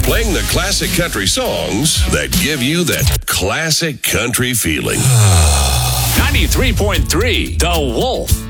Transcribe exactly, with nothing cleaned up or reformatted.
Playing the classic country songs that give you that classic country feeling. ninety-three point three The Wolf.